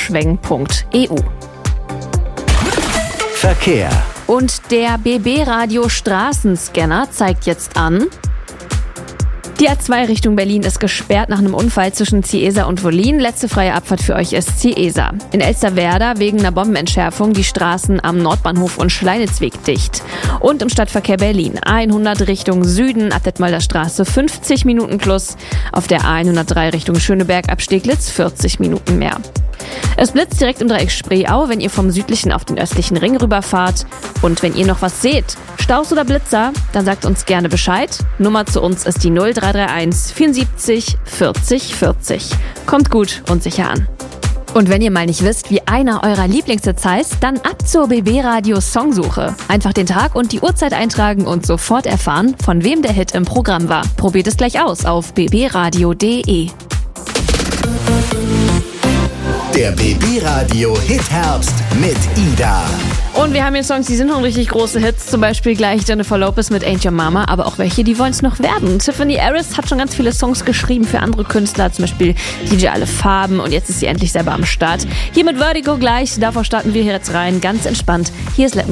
www.schweng.eu. Verkehr. Und der BB-Radio Straßenscanner zeigt jetzt an: Die A2 Richtung Berlin ist gesperrt nach einem Unfall zwischen Ciesa und Wollin. Letzte freie Abfahrt für euch ist Ciesa. In Elsterwerda wegen einer Bombenentschärfung die Straßen am Nordbahnhof und Schleinitzweg dicht. Und im Stadtverkehr Berlin A100 Richtung Süden ab Detmolder Straße 50 Minuten plus. Auf der A103 Richtung Schöneberg ab Steglitz 40 Minuten mehr. Es blitzt direkt im Dreieck Spreeau, wenn ihr vom südlichen auf den östlichen Ring rüberfahrt. Und wenn ihr noch was seht, Staus oder Blitzer, dann sagt uns gerne Bescheid. Nummer zu uns ist die 0331 74 40 40. Kommt gut und sicher an. Und wenn ihr mal nicht wisst, wie einer eurer Lieblingshits heißt, dann ab zur BB-Radio Songsuche. Einfach den Tag und die Uhrzeit eintragen und sofort erfahren, von wem der Hit im Programm war. Probiert es gleich aus auf bbradio.de. Der BB-Radio Hit-Herbst mit Ida. Und wir haben hier Songs, die sind schon richtig große Hits. Zum Beispiel gleich Jennifer Lopez mit Ain't Your Mama, aber auch welche, die wollen es noch werden. Tiffany Harris hat schon ganz viele Songs geschrieben für andere Künstler, zum Beispiel DJ Alle Farben, und jetzt ist sie endlich selber am Start. Hier mit Vertigo gleich, davor starten wir hier jetzt rein, ganz entspannt. Hier ist Let